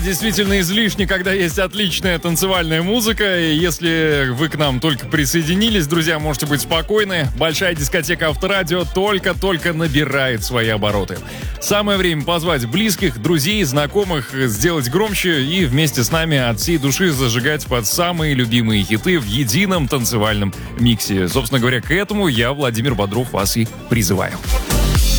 действительно излишне, когда есть отличная танцевальная музыка. И если вы к нам только присоединились, друзья, можете быть спокойны. Большая дискотека Авторадио только-только набирает свои обороты. Самое время позвать близких, друзей, знакомых, сделать громче и вместе с нами от всей души зажигать под самые любимые хиты в едином танцевальном миксе. Собственно говоря, к этому я, Владимир Бодров, вас и призываю.